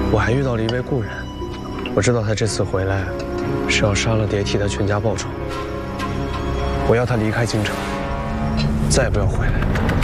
我还遇到了一位故人，我知道他这次回来是要杀了蝶替他全家报仇。我要他离开京城，再也不要回来。